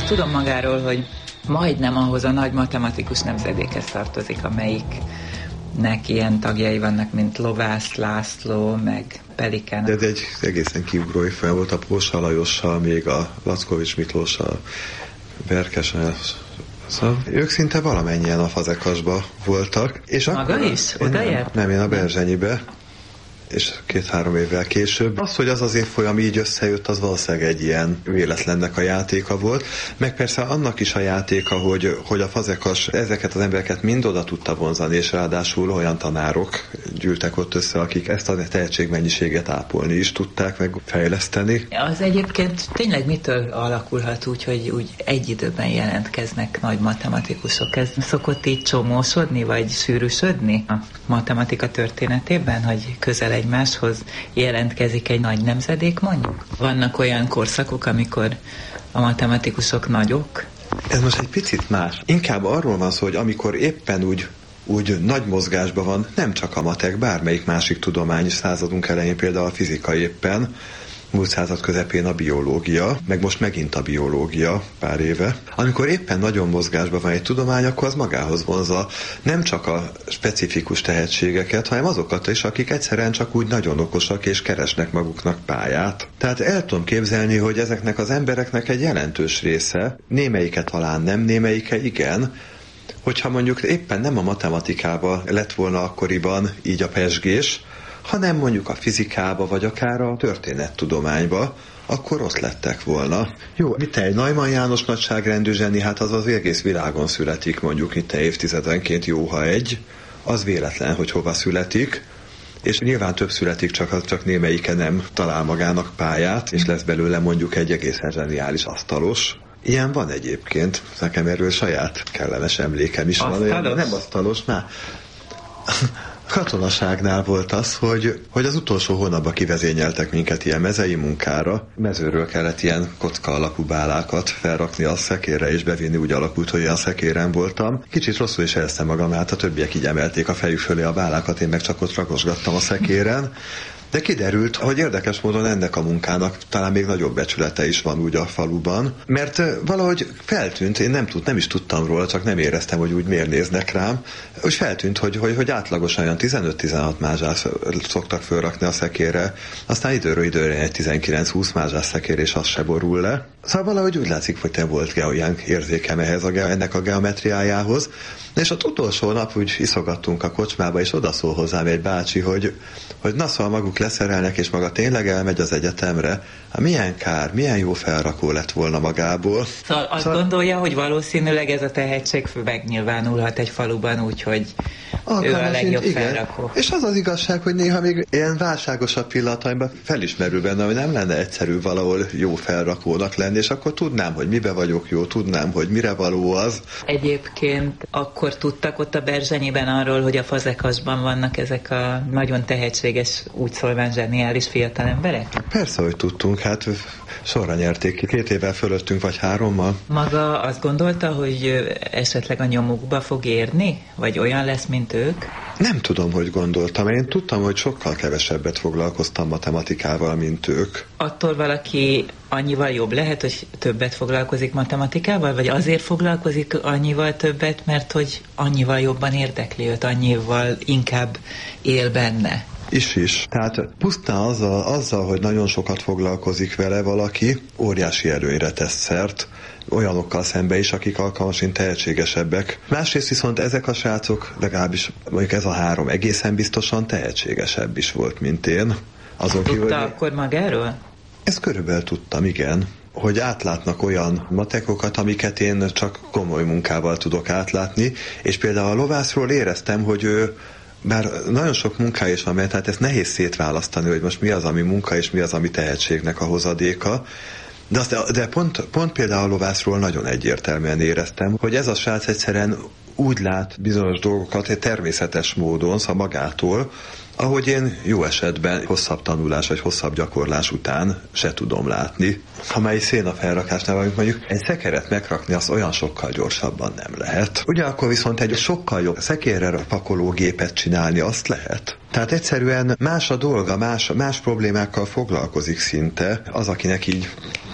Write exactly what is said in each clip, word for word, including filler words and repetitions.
tudom magáról, hogy majdnem ahhoz a nagy matematikus nemzedékhez tartozik, amelyiknek ilyen tagjai vannak, mint Lovász László, meg Pelikán. De ez egy egészen kiugrói fel volt a Pósa Lajossal, még a Lackovics Miklóssal, Berkesen. Szóval ők szinte valamennyien a Fazekasba voltak. És Maga akkor, is? Oda nem, nem, én a Berzsenyibe. És két-három évvel később. Az, hogy az az évfolyam így összejött, az valószínűleg egy ilyen véletlennek a játéka volt. Meg persze annak is a játéka, hogy, hogy a Fazekas ezeket az embereket mind oda tudta vonzani, és ráadásul olyan tanárok gyűltek ott össze, akik ezt a tehetségmennyiséget ápolni is tudták, meg fejleszteni. Az egyébként tényleg mitől alakulhat úgy, hogy úgy egy időben jelentkeznek nagy matematikusok? Ez szokott így csomósodni, vagy sűrűsödni a matematika történetében, hogy közel egymáshoz jelentkezik egy nagy nemzedék, mondjuk? Vannak olyan korszakok, amikor a matematikusok nagyok? Ez most egy picit más. Inkább arról van szó, hogy amikor éppen úgy, úgy nagy mozgásban van, nem csak a matek, bármelyik másik tudomány is, századunk elején például a fizika éppen, múlt század közepén a biológia, meg most megint a biológia pár éve. Amikor éppen nagyon mozgásban van egy tudomány, akkor az magához vonzza nem csak a specifikus tehetségeket, hanem azokat is, akik egyszerűen csak úgy nagyon okosak és keresnek maguknak pályát. Tehát el tudom képzelni, hogy ezeknek az embereknek egy jelentős része, némelyike talán nem, némelyike igen, hogyha mondjuk éppen nem a matematikában lett volna akkoriban így a pezsgés, hanem mondjuk a fizikába, vagy akár a történettudományba, akkor ott lettek volna. Jó, mit te egy Neumann János nagyságrendű zseni, hát az az egész világon születik, mondjuk itt te évtizedenként jó, ha egy, az véletlen, hogy hova születik, és nyilván több születik, csak, csak némelyike nem talál magának pályát, és lesz belőle mondjuk egy egészen zseniális asztalos. Ilyen van egyébként, nekem erről saját kellemes emlékem is asztalos? van. Nem asztalos, már... Katonaságnál volt az, hogy, hogy az utolsó hónapban kivezényeltek minket ilyen mezei munkára. Mezőről kellett ilyen kocka alakú bálákat felrakni a szekérre és bevinni, úgy alakult, hogy olyan szekéren voltam. Kicsit rosszul is éreztem magam, hát a többiek így emelték a fejük fölé a bálákat, én meg csak ott rakosgattam a szekéren. De kiderült, hogy érdekes módon ennek a munkának talán még nagyobb becsülete is van úgy a faluban, mert valahogy feltűnt, én nem, tud, nem is tudtam róla, csak nem éreztem, hogy úgy miért néznek rám, úgy feltűnt, hogy, hogy, hogy átlagosan olyan tizenöt-tizenhat mázsát szoktak fölrakni a szekérre, aztán időről időre egy tizenkilenc-húsz mázsás szekér, és az se borul le. Szóval valahogy úgy látszik, hogy te volt olyan érzékem ehhez a, ennek a geometriájához, és ott utolsó nap úgy iszogattunk a kocsmába, és odaszól hozzám egy bácsi, hogy, hogy na szóval maguk leszerelnek, és maga tényleg elmegy az egyetemre. Hát milyen kár, milyen jó felrakó lett volna magából. Szóval azt szóval... gondolja, hogy valószínűleg ez a tehetség megnyilvánulhat egy faluban úgy, hogy ő a legjobb igen. felrakó. És az az igazság, hogy néha még ilyen válságosabb pillanataimban felismerül benne, hogy nem lenne egyszerű valahol jó felrakónak lenni, és akkor tudnám, hogy mibe vagyok jó, tudnám, hogy mire való az. Egyébként akkor tudtak ott a Berzsenyiben arról, hogy a Fazekasban vannak ezek a nagyon tehetséges, úgy szólván zseniális fiatal emberek? Persze, hogy tudtunk, hát sorra nyerték ki. Két évvel fölöttünk, vagy hárommal. Maga azt gondolta, hogy esetleg a nyomukba fog érni? Vagy olyan lesz, mint ők? Nem tudom, hogy gondoltam. Én tudtam, hogy sokkal kevesebbet foglalkoztam matematikával, mint ők. Attól valaki annyival jobb lehet, hogy többet foglalkozik matematikával? Vagy azért foglalkozik annyival többet, mert hogy annyival jobban érdekli őt, annyival inkább él benne? Is is. Tehát pusztán azzal, azzal, hogy nagyon sokat foglalkozik vele valaki, óriási előnyre tesz szert, olyanokkal szembe is, akik alkalmasint tehetségesebbek. Másrészt viszont ezek a srácok, legalábbis mondjuk ez a három egészen biztosan tehetségesebb is volt, mint én. Azon Tudta kívül, akkor magáról? Ezt körülbelül tudtam, igen. Hogy átlátnak olyan matekokat, amiket én csak komoly munkával tudok átlátni, és például a Lovászról éreztem, hogy ő bár nagyon sok munkája is van, mert tehát ezt nehéz szétválasztani, hogy most mi az, ami munka, és mi az, ami tehetségnek a hozadéka. De, azt, de pont, pont például a Lovászról nagyon egyértelműen éreztem, hogy ez a srác egyszerűen úgy lát bizonyos dolgokat egy természetes módon, szóval magától, ahogy én jó esetben hosszabb tanulás vagy hosszabb gyakorlás után se tudom látni. Ha mely szénafelrakásnál vagyunk, mondjuk egy szekeret megrakni, az olyan sokkal gyorsabban nem lehet. Ugyanakkor viszont egy sokkal jobb szekérre pakoló gépet csinálni, azt lehet. Tehát egyszerűen más a dolga, más, más problémákkal foglalkozik szinte az, akinek így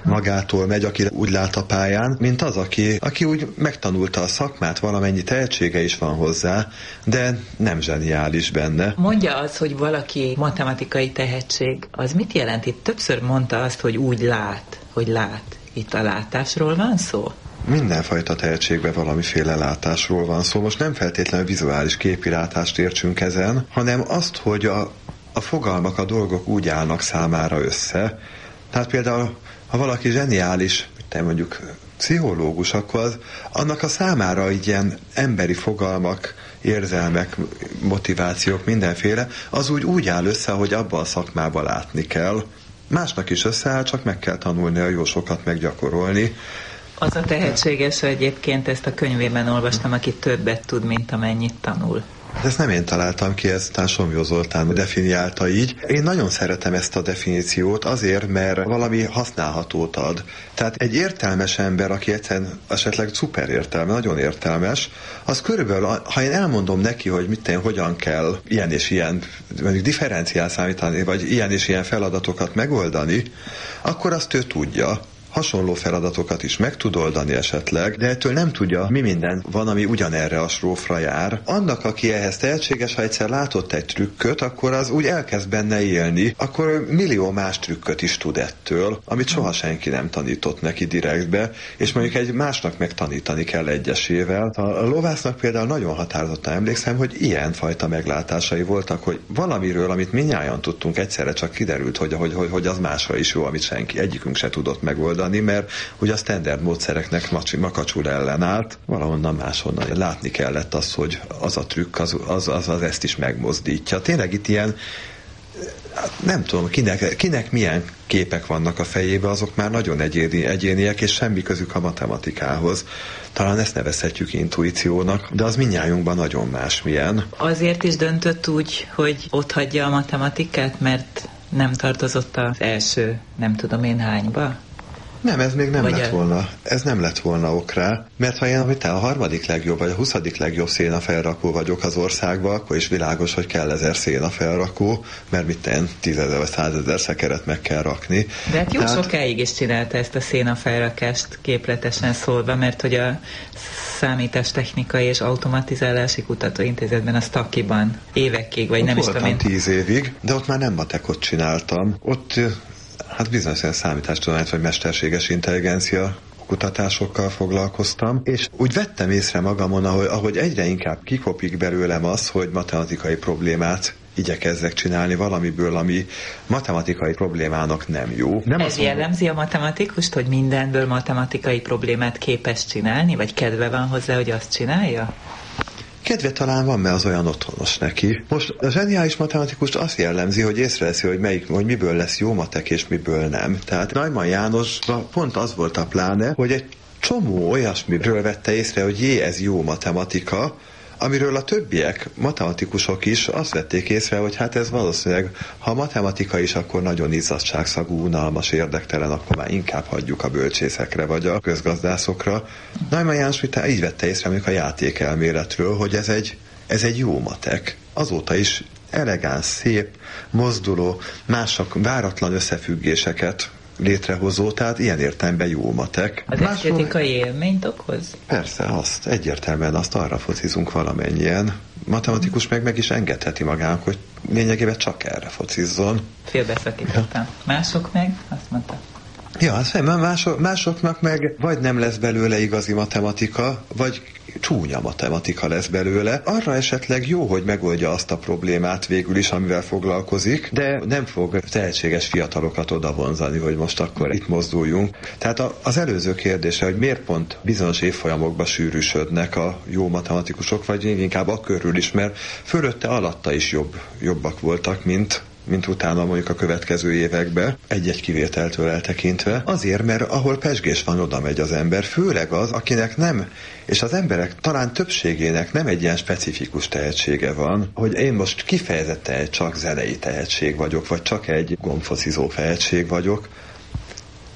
magától megy, aki úgy lát a pályán, mint az, aki, aki úgy megtanulta a szakmát, valamennyi tehetsége is van hozzá, de nem zseniális benne. Mondja az, hogy valaki matematikai tehetség, az mit jelent? Itt többször mondta azt, hogy úgy lát, hogy lát. Itt a látásról van szó? Mindenfajta tehetségben valamiféle látásról van szó. Most nem feltétlenül vizuális képilátást értsünk ezen, hanem azt, hogy a, a fogalmak, a dolgok úgy állnak számára össze. Tehát például, ha valaki zseniális, te mondjuk pszichológus, akkor az, annak a számára így ilyen emberi fogalmak, érzelmek, motivációk, mindenféle, az úgy úgy áll össze, hogy abban a szakmában látni kell. Másnak is összeáll, csak meg kell tanulni a jó sokat meggyakorolni. Az a tehetséges, egyébként ezt a könyvében olvastam, aki többet tud, mint amennyit tanul. Ezt nem én találtam ki, ezt talán Somlyó Zoltán definiálta így. Én nagyon szeretem ezt a definíciót azért, mert valami használhatót ad. Tehát egy értelmes ember, aki egyszerűen esetleg szuper értelme, nagyon értelmes, az körülbelül, ha én elmondom neki, hogy mit én, hogyan kell ilyen és ilyen, mondjuk differenciál számítani, vagy ilyen és ilyen feladatokat megoldani, akkor azt ő tudja. Hasonló feladatokat is meg tud oldani esetleg, de ettől nem tudja, mi minden van, ami ugyanerre a strófra jár. Annak, aki ehhez tehetséges, ha egyszer látott egy trükköt, akkor az úgy elkezd benne élni, akkor millió más trükköt is tud ettől, amit soha senki nem tanított neki direktbe, és mondjuk egy másnak megtanítani kell egyesével. A lovásznak például nagyon határozottan emlékszem, hogy ilyen fajta meglátásai voltak, hogy valamiről, amit mindnyájan tudtunk, egyszerre csak kiderült, hogy, hogy, hogy, hogy az másra is jó, amit senki, egyikünk se tudott megoldani, mert ugye a standard módszereknek makacsul ellenállt, valahonnan máshonnan látni kellett azt, hogy az a trükk, az, az, az, az ezt is megmozdítja. Tényleg itt ilyen, nem tudom, kinek, kinek milyen képek vannak a fejébe, azok már nagyon egyéni, egyéniek, és semmi közük a matematikához. Talán ezt nevezhetjük intuíciónak, de az mindnyájunkban nagyon másmilyen. Azért is döntött úgy, hogy otthagyja a matematikát, mert nem tartozott az első, nem tudom én hányba? Nem, ez még nem vagy lett a... volna. Ez nem lett volna ok rá, mert ha én amit a harmadik legjobb, vagy a huszadik legjobb szénafelrakó vagyok az országban, akkor is világos, hogy kell ezer szénafelrakó, mert mit ten, tízezer vagy százezer szekeret meg kell rakni. De hát jó Tehát... sokáig is csinálta ezt a szénafelrakást képletesen szólva, mert hogy a Számítástechnikai és Automatizálási Kutatóintézetben, a Stakiban évekig, vagy ott nem is tudom én. tíz évig, de ott már nem matekot csináltam. Ott hát bizonyos olyan számítástudományt vagy mesterséges intelligencia kutatásokkal foglalkoztam, és úgy vettem észre magamon, ahogy, ahogy egyre inkább kikopik belőlem az, hogy matematikai problémát igyekezzek csinálni valamiből, ami matematikai problémának nem jó. Nem Ez jellemzi a matematikust, hogy mindenből matematikai problémát képes csinálni, vagy kedve van hozzá, hogy azt csinálja? Kedve talán van, mert az olyan otthonos neki. Most a zseniális matematikust azt jellemzi, hogy észreveszi, hogy, melyik, hogy miből lesz jó matek, és miből nem. Tehát Neumann János pont az volt a pláne, hogy egy csomó olyasmiről vette észre, hogy jé, ez jó matematika, amiről a többiek, matematikusok is azt vették észre, hogy hát ez valószínűleg, ha matematika is, akkor nagyon izzadságszagú, unalmas, érdektelen, akkor már inkább hagyjuk a bölcsészekre, vagy a közgazdászokra. Neumann János így vette észre, mondjuk a játékelméletről, hogy ez egy, ez egy jó matek. Azóta is elegáns, szép, mozduló, mások váratlan összefüggéseket létrehozó, tehát ilyen értelemben jó matek. Az esztétikai élményt okoz? Persze, azt, egyértelműen azt arra focizunk valamennyien. Matematikus meg meg is engedheti magának, hogy lényegében csak erre focizzon. Félbeszakítottam. Mások meg? Azt mondta. Ja, azt mondja, mások, másoknak meg vagy nem lesz belőle igazi matematika, vagy csúnya matematika lesz belőle. Arra esetleg jó, hogy megoldja azt a problémát végül is, amivel foglalkozik, de nem fog tehetséges fiatalokat oda vonzani, hogy most akkor itt mozduljunk. Tehát az előző kérdése, hogy miért pont bizonyos évfolyamokban sűrűsödnek a jó matematikusok, vagy inkább a körül is, mert fölötte alatta is jobb, jobbak voltak, mint mint utána mondjuk a következő években, egy-egy kivételtől eltekintve. Azért, mert ahol pezsgés van, oda megy az ember, főleg az, akinek nem, és az emberek talán többségének nem egy ilyen specifikus tehetsége van, hogy én most kifejezetten csak zenei tehetség vagyok, vagy csak egy gombfocizó tehetség vagyok.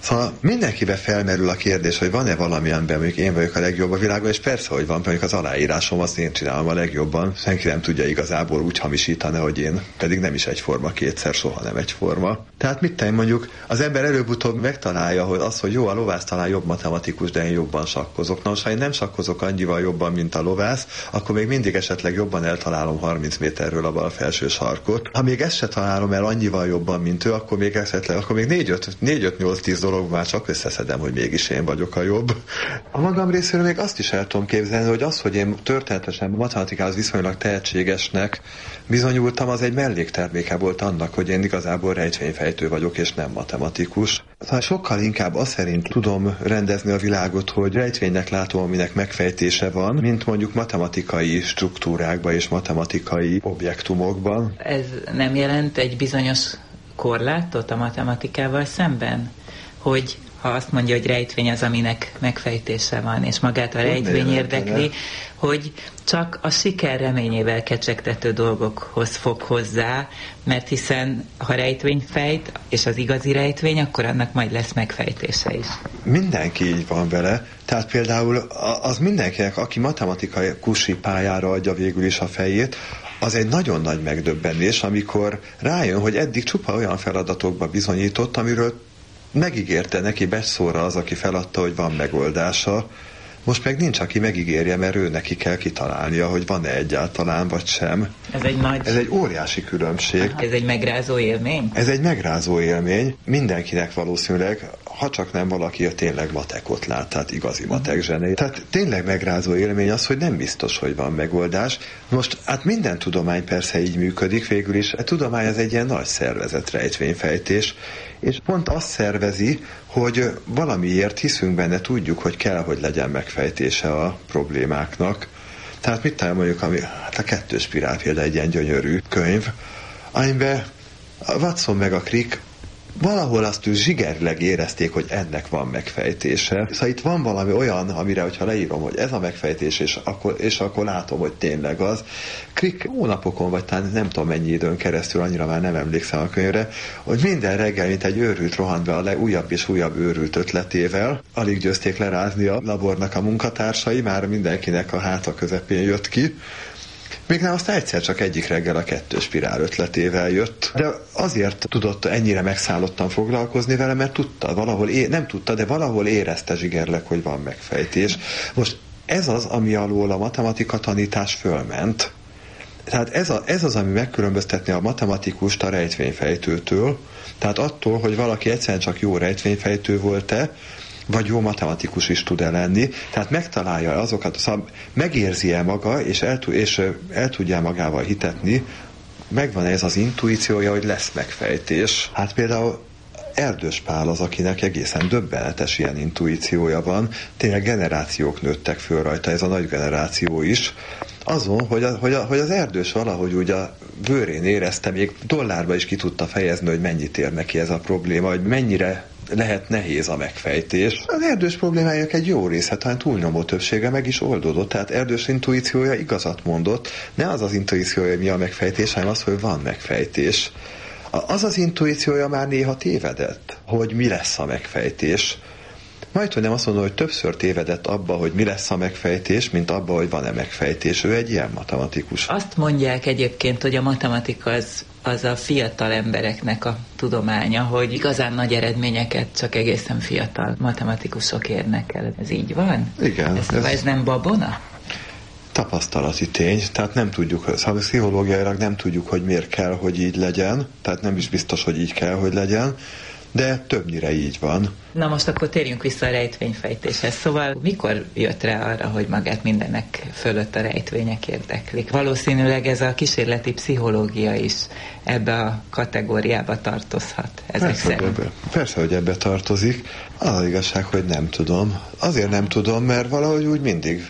Szóval mindenkibe felmerül a kérdés, hogy van-e valami, amiben mondjuk én vagyok a legjobb a világon, és persze, hogy van, mondjuk az aláírásom, azt én csinálom a legjobban. Senki nem tudja igazából úgy hamisítani, hogy én, pedig nem is egyforma kétszer, soha nem egyforma. Tehát mit tenni, mondjuk az ember előbb-utóbb megtalálja, hogy az, hogy jó, a lovász talán jobb matematikus, de én jobban sakkozok. Na most, ha én nem sakkozok annyival jobban, mint a lovász, akkor még mindig esetleg jobban eltalálom harminc méterről a bal felső sarkot. Ha még ezt se találom el annyival jobban, mint ő, akkor még esetleg, akkor még négy öt nyolc tíz dolog már csak összeszedem, hogy mégis én vagyok a jobb. A magam részéről még azt is el tudom képzelni, hogy az, hogy én történetesen matematikához viszonylag tehetségesnek bizonyultam, az egy mellékterméke volt annak, hogy én igazából rejtvényfejtő vagyok, és nem matematikus. Szóval sokkal inkább azt szerint tudom rendezni a világot, hogy rejtvénynek látom, aminek megfejtése van, mint mondjuk matematikai struktúrákban és matematikai objektumokban. Ez nem jelent egy bizonyos korlátot a matematikával szemben? Hogy ha azt mondja, hogy rejtvény az, aminek megfejtése van, és magát a rejtvény érdekli, hogy csak a siker reményével kecsegtető dolgokhoz fog hozzá, mert hiszen ha rejtvény fejt, és az igazi rejtvény, akkor annak majd lesz megfejtése is. Mindenki így van vele. Tehát például az mindenkinek, aki matematikai kusi pályára adja végül is a fejét, az egy nagyon nagy megdöbbenés, amikor rájön, hogy eddig csupa olyan feladatokba bizonyított, amiről megígérte neki beszóra az, aki feladta, hogy van megoldása. Most meg nincs, aki megígérje, mert ő neki kell kitalálnia, hogy van-e egyáltalán, vagy sem. Ez egy nagy... Ez egy óriási különbség. Aha, ez egy megrázó élmény? Ez egy megrázó élmény. Mindenkinek valószínűleg, ha csak nem valaki tényleg matekot lát, tehát igazi matek zseni. Tehát tényleg megrázó élmény az, hogy nem biztos, hogy van megoldás. Most hát minden tudomány persze így működik, végül is a tudomány az egy ilyen nagy szervezet, rejtvényfejtés, és pont azt szervezi, hogy valamiért hiszünk benne, tudjuk, hogy kell, hogy legyen megfejtése a problémáknak. Tehát mit talán mondjuk, ami, hát a kettős spirál például egy ilyen gyönyörű könyv, amiben a Watson meg a Crick valahol azt ők zsigerileg érezték, hogy ennek van megfejtése. Szóval itt van valami olyan, amire, hogyha leírom, hogy ez a megfejtés, és akkor, és akkor látom, hogy tényleg az. Crick hónapokon, vagy talán nem tudom mennyi időn keresztül, annyira már nem emlékszem a könyvre, hogy minden reggel, mint egy őrült rohant be a legújabb és újabb őrült ötletével. Alig győzték lerázni a labornak a munkatársai, már mindenkinek a háta közepén jött ki. Még nem, aztán egyszer csak egyik reggel a kettős spirál ötletével jött. De azért tudott ennyire megszállottan foglalkozni vele, mert tudta, valahol é- nem tudta, de valahol érezte zsigerleg, hogy van megfejtés. Most ez az, ami alól a matematika tanítás fölment. Tehát ez, a, ez az, ami megkülönböztetni a matematikust a rejtvényfejtőtől. Tehát attól, hogy valaki egyszerűen csak jó rejtvényfejtő volt-e, vagy jó matematikus is tud-e lenni, tehát megtalálja azokat, szóval megérzi-e maga, és el, és el tudja magával hitetni, megvan ez az intuíciója, hogy lesz megfejtés. Hát például Erdős Pál az, akinek egészen döbbenetes ilyen intuíciója van, tényleg generációk nőttek föl rajta, ez a nagy generáció is, azon, hogy, a, hogy, a, hogy az Erdős valahogy úgy a bőrén érezte, még dollárba is ki tudta fejezni, hogy mennyit ér neki ez a probléma, hogy mennyire lehet nehéz a megfejtés. Az Erdős problémájának egy jó része, talán túlnyomó többsége meg is oldódott, tehát Erdős intuíciója igazat mondott, ne az az intuíciója, mi a megfejtés, hanem az, hogy van megfejtés. Az az intuíciója már néha tévedett, hogy mi lesz a megfejtés. Majd, hogy nem azt mondom, hogy többször tévedett abba, hogy mi lesz a megfejtés, mint abba, hogy van-e megfejtés. Ő egy ilyen matematikus. Azt mondják egyébként, hogy a matematika az, az a fiatal embereknek a tudománya, hogy igazán nagy eredményeket csak egészen fiatal matematikusok érnek el. Ez így van? Igen. Ez, ez... ez nem babona? Tapasztalati tény, tehát nem tudjuk, szóval pszichológiailag nem tudjuk, hogy miért kell, hogy így legyen, tehát nem is biztos, hogy így kell, hogy legyen, de többnyire így van. Na most akkor térjünk vissza a rejtvényfejtéshez. Szóval mikor jött rá arra, hogy magát mindennek fölött a rejtvények érdeklik? Valószínűleg ez a kísérleti pszichológia is ebbe a kategóriába tartozhat. Ezek persze, hogy ebbe, persze, hogy ebbe tartozik. Az az igazság, hogy nem tudom. Azért nem tudom, mert valahogy úgy mindig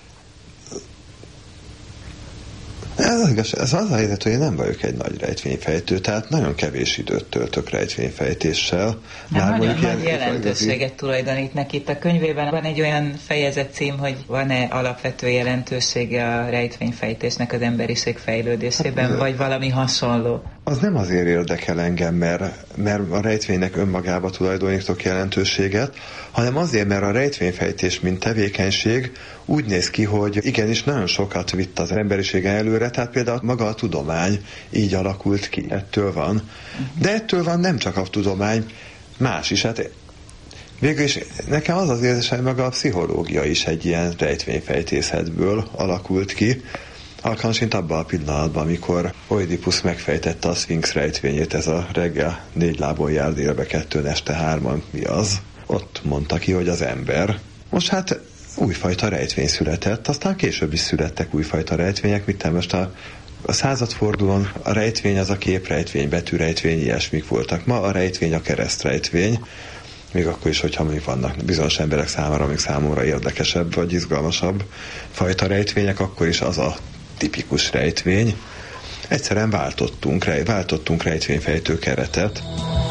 Ez az, igaz, ez az a helyzet, hogy én nem vagyok egy nagy rejtvényfejtő, tehát nagyon kevés időt töltök rejtvényfejtéssel. Már nagyon nagy jelentőséget tulajdonít itt a könyvében. Van egy olyan fejezet cím, hogy van-e alapvető jelentősége a rejtvényfejtésnek az emberiség fejlődésében, hát, vagy valami hasonló. az nem azért érdekel engem, mert, mert a rejtvénynek önmagába tulajdonítok jelentőséget, hanem azért, mert a rejtvényfejtés, mint tevékenység úgy néz ki, hogy igenis nagyon sokat vitt az emberiségen előre, tehát például maga a tudomány így alakult ki, ettől van. De ettől van nem csak a tudomány, más is. Hát végül is nekem az az érzésem, maga a pszichológia is egy ilyen rejtvényfejtészetből alakult ki, alkalmasint abban a pillanatban, amikor Oidipusz megfejtette a szfinx rejtvényét, ez a reggel négy lábon jár, délbe kettőn, este hárman, mi az? Ott mondta ki, hogy az ember. Most hát újfajta rejtvény született, aztán később is születtek újfajta rejtvények, mit most a, a századfordulón a rejtvény az a képrejtvény, betűrejtvény, ilyesmik voltak. Ma a rejtvény a keresztrejtvény, még akkor is, hogyha még vannak bizonyos emberek számára, még számomra érdekesebb vagy izgalmasabb fajta rejtvények, akkor is az a tipikus rejtvény. Egyszerűen váltottunk, váltottunk rejtvényfejtő keretet.